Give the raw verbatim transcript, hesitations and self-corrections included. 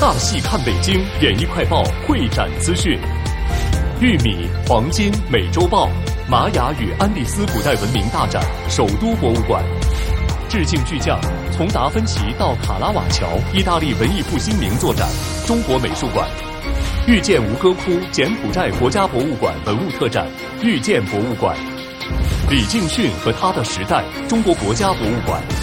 大戏看北京，演艺快报会展资讯。玉米、黄金、美洲豹，玛雅与安第斯古代文明大展，首都博物馆。致敬巨匠，从达芬奇到卡拉瓦乔，意大利文艺复兴名作展，中国美术馆。遇见吴哥窟，柬埔寨国家博物馆文物特展，遇见博物馆。李敬训和他的时代，中国国家博物馆。